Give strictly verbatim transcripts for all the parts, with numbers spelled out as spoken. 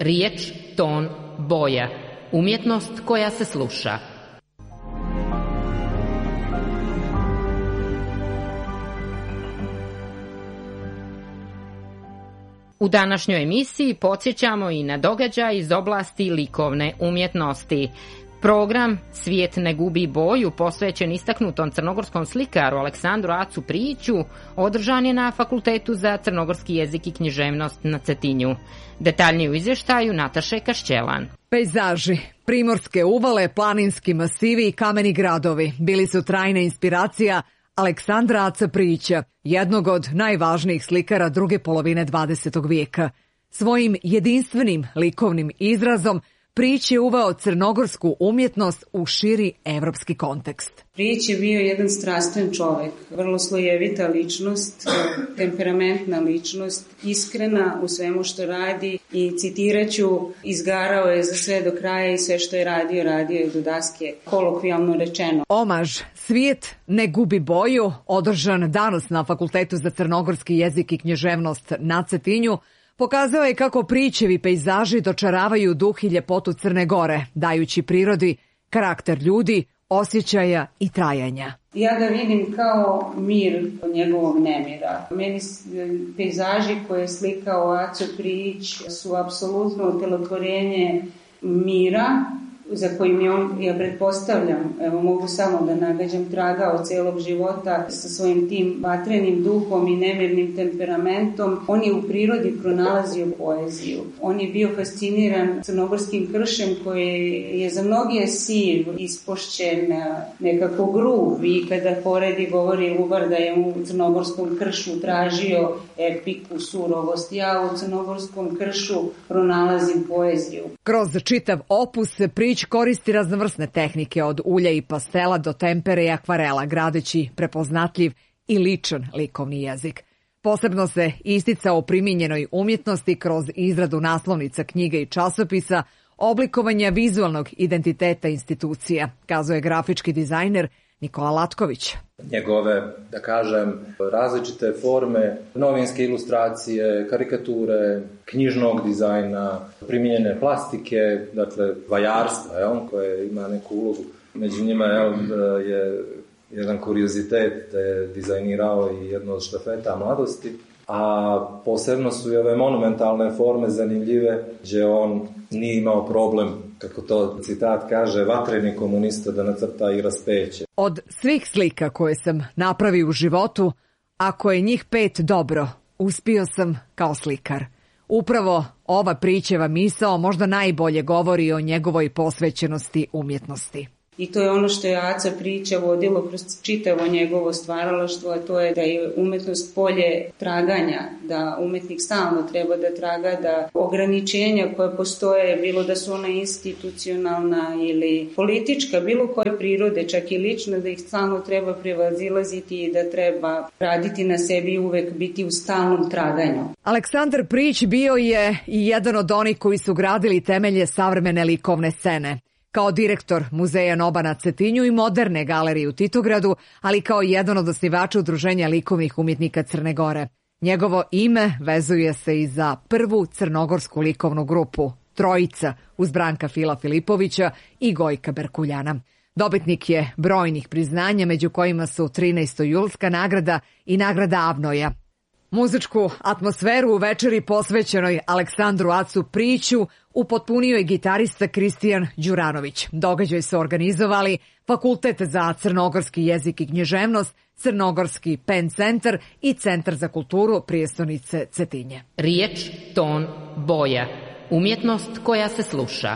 Riječ, ton, boja. Umjetnost koja se sluša. U današnjoj emisiji podsjećamo i na događaj iz oblasti likovne umjetnosti. Program Svijet ne gubi boju, posvećen istaknutom crnogorskom slikaru Aleksandru Acu Prijiću, održan je na Fakultetu za crnogorski jezik i književnost na Cetinju. Detaljnije u izvještaju Nataše Kašćelan. Pejzaži, primorske uvale, planinski masivi i kameni gradovi bili su trajna inspiracija Aleksandra Aca Prijića, jednog od najvažnijih slikara druge polovine dvadesetog vijeka. Svojim jedinstvenim likovnim izrazom Prijić je uveo crnogorsku umjetnost u širi evropski kontekst. Prijić je bio jedan strastven čovjek, vrlo slojevita ličnost, temperamentna ličnost, iskrena u svemu što radi i citiraću, izgarao je za sve do kraja i sve što je radio, radio je do daske, kolokvijalno rečeno. Omaž Svijet ne gubi boju, održan danas na Fakultetu za crnogorski jezik i književnost na Cetinju, pokazao je kako Prijićevi pejzaži dočaravaju duh i ljepotu Crne Gore, dajući prirodi karakter ljudi, osjećaja i trajanja. Ja ga vidim kao mir njegovog nemira. Meni pejzaži koje je slikao Aco Prijić su apsolutno utelotvorenje mira, za kojim je on, ja pretpostavljam, evo mogu samo da nagađam, tragao celog života sa svojim tim vatrenim duhom i nemirnim temperamentom. On je u prirodi pronalazio poeziju. On je bio fasciniran crnogorskim kršem koji je za mnoge siv, ispošćen, nekako gruv, i kada poredi govori Lubar da je u crnogorskom kršu tražio epiku, surovost. Ja u crnogorskom kršu pronalazim poeziju. Kroz čitav opus Prijić koristi raznovrsne tehnike od ulja i pastela do tempere i akvarela, gradeći prepoznatljiv i ličan likovni jezik. Posebno se isticao u primijenjenoj umjetnosti kroz izradu naslovnica knjiga i časopisa, oblikovanja vizualnog identiteta institucija, kazuje grafički dizajner Nikola Latković. Njegove, da kažem, različite forme, novinske ilustracije, karikature, knjižnog dizajna, primijenjene plastike, dakle vajarstva, jel, koje ima neku ulogu. Među njima jel, je jedan kuriozitet da je dizajnirao i jedno od štafeta mladosti, a posebno su i ove monumentalne forme zanimljive, gdje on nije imao problem, kako to citat kaže, vatreni komunista da nacrta i raspeće. Od svih slika koje sam napravio u životu, ako je njih pet dobro, uspio sam kao slikar. Upravo ova Prijićeva misao možda najbolje govori o njegovoj posvećenosti umjetnosti. I to je ono što je Aca Prijića vodilo kroz čitavo njegovo stvaralaštvo, a to je da je umetnost polje traganja, da umetnik stalno treba da traga, da ograničenja koje postoje, bilo da su ona institucionalna ili politička, bilo koje prirode, čak i lično, da ih stalno treba prevazilaziti i da treba raditi na sebi i uvek biti u stalnom traganju. Aleksandar Prijić bio je i jedan od onih koji su gradili temelje savremene likovne scene. Kao direktor Muzeja Noba na Cetinju i Moderne galerije u Titogradu, ali kao jedan od osnivača Udruženja likovnih umjetnika Crne Gore. Njegovo ime vezuje se i za prvu crnogorsku likovnu grupu, Trojica, uz Branka Fila Filipovića i Gojka Berkuljana. Dobitnik je brojnih priznanja, među kojima su trinaestojulska nagrada i nagrada Avnoja. Muzičku atmosferu u večeri posvećenoj Aleksandru Acu Prijiću upotpunio je gitarista Kristijan Đuranović. Događaj su organizovali Fakultet za crnogorski jezik i književnost, Crnogorski pen centar i Centar za kulturu prijestolnice Cetinje. Riječ, ton, boja. Umjetnost koja se sluša.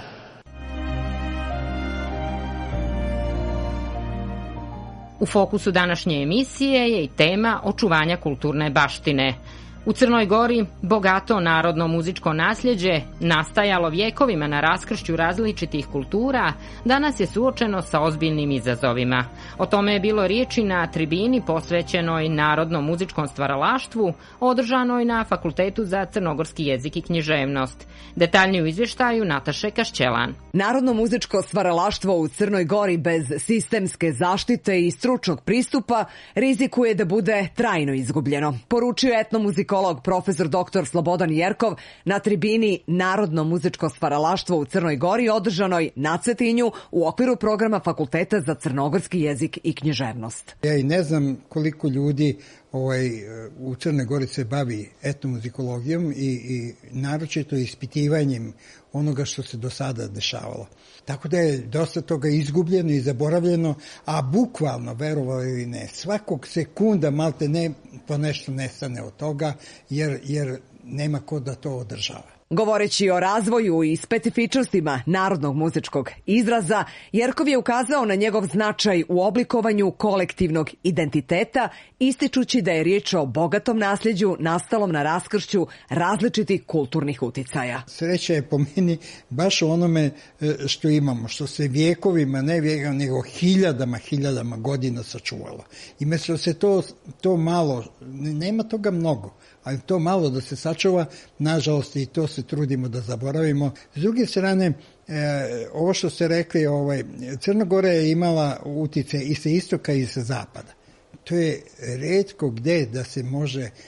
U fokusu današnje emisije je i tema očuvanja kulturne baštine. U Crnoj Gori bogato narodno muzičko nasljeđe, nastajalo vjekovima na raskršću različitih kultura, danas je suočeno sa ozbiljnim izazovima. O tome je bilo riječi na tribini posvećenoj narodnom muzičkom stvaralaštvu, održanoj na Fakultetu za crnogorski jezik i književnost. Detaljnije u izvještaju Nataše Kašćelan. Narodno muzičko stvaralaštvo u Crnoj Gori bez sistemske zaštite i stručnog pristupa rizikuje da bude trajno izgubljeno, poručio etnomuzikologa etnomuzikolog profesor doktor Slobodan Jerkov na tribini Narodno muzičko stvaralaštvo u Crnoj Gori održanoj na Cetinju u okviru programa Fakulteta za crnogorski jezik i književnost. Ja i ne znam koliko ljudi ovaj, u Crnoj Gori se bavi etnomuzikologijom i, i naročito ispitivanjem onoga što se do sada dešavalo. Tako da je dosta toga izgubljeno i zaboravljeno, a bukvalno, verovalo ili ne, svakog sekunda malte ne po nešto nestane od toga, jer, jer nema ko da to održava. Govoreći o razvoju i specifičnostima narodnog muzičkog izraza, Jerkov je ukazao na njegov značaj u oblikovanju kolektivnog identiteta, ističući da je riječ o bogatom nasljeđu nastalom na raskršću različitih kulturnih uticaja. Sreća je po meni baš u onome što imamo, što se vjekovima, ne vjekovima, nego hiljadama, hiljadama godina sačuvalo. I mislim se to, to malo, nema toga mnogo, ali to malo da se sačuva, nažalost i to se trudimo da zaboravimo. S druge strane, e, ovo što ste rekli, ovaj, Crna Gora je imala utice i sa istoka i sa zapada. To je retko gde da se može e,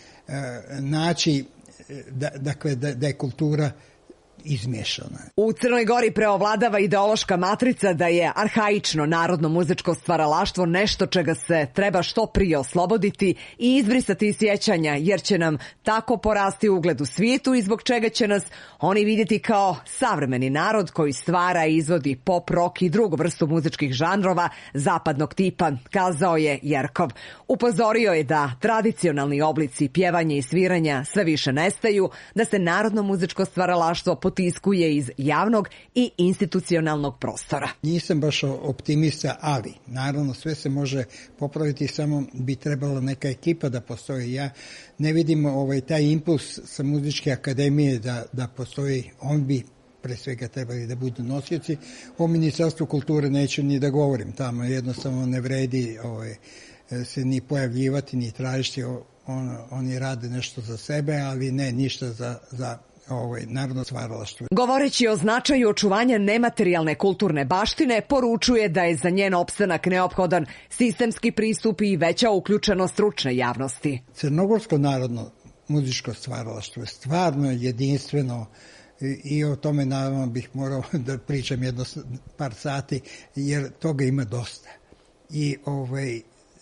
naći, da, dakle, da, da je kultura izmješana. U Crnoj Gori preovladava ideološka matrica da je arhaično narodno muzičko stvaralaštvo nešto čega se treba što prije osloboditi i izbrisati iz sjećanja, jer će nam tako porasti ugled u svijetu i zbog čega će nas oni vidjeti kao savremeni narod koji stvara i izvodi pop, rock i drugu vrstu muzičkih žanrova zapadnog tipa, kazao je Jerkov. Upozorio je da tradicionalni oblici pjevanja i sviranja sve više nestaju, da se narodno muzičko stvaralaštvo potiskuje iz javnog i institucionalnog prostora. Nisam baš optimista, ali naravno sve se može popraviti, samo bi trebala neka ekipa da postoji. Ja ne vidim ovaj, taj impuls sa muzičke akademije da, da postoji, on bi pre svega trebali da budu nosioci. O Ministarstvu kulture neću ni da govorim, tamo jednostavno ne vredi ovaj, se ni pojavljivati, ni tražiti, on, oni rade nešto za sebe, ali ne ništa za, za ovaj, narodno stvaralaštvo. Govoreći o značaju očuvanja nematerijalne kulturne baštine, poručuje da je za njen opstanak neophodan sistemski pristup i veća uključenost stručne javnosti. Crnogorsko narodno muzičko stvaralaštvo je stvarno jedinstveno i, i o tome naravno bih morao da pričam jedno par sati, jer toga ima dosta. I ovaj,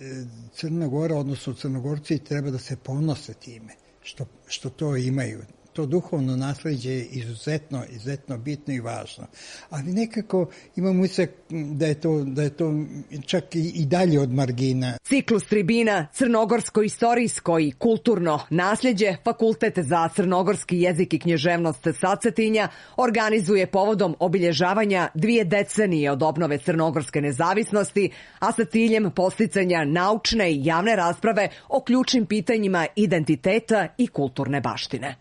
Crna Gora, odnosno Crnogorci, treba da se ponose time što, što to imaju. To duhovno nasleđe je izuzetno, izuzetno bitno i važno. Ali nekako imam utisak da je to, da je to čak i, i dalje od margina. Ciklus tribina Crnogorsko istorijsko i kulturno nasljeđe Fakultet za crnogorski jezik i književnost sa Cetinja organizuje povodom obilježavanja dvije decenije od obnove crnogorske nezavisnosti, a sa ciljem posticanja naučne i javne rasprave o ključnim pitanjima identiteta i kulturne baštine.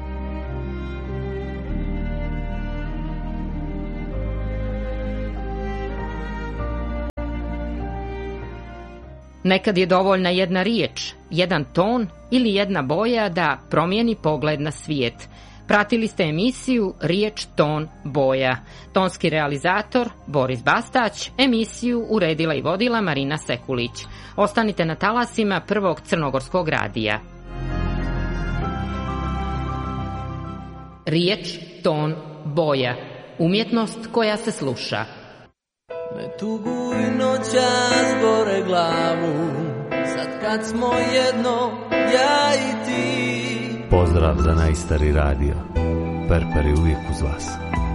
Nekad je dovoljna jedna riječ, jedan ton ili jedna boja da promijeni pogled na svijet. Pratili ste emisiju Riječ, ton, boja. Tonski realizator Boris Bastać, emisiju uredila i vodila Marina Sekulić. Ostanite na talasima Prvog crnogorskog radija. Riječ, ton, boja. Umjetnost koja se sluša. Me tuguj noćas gore glavu, sad kad smo jedno, ja i ti. Pozdrav za najstari radio, Perper je uvijek uz vas.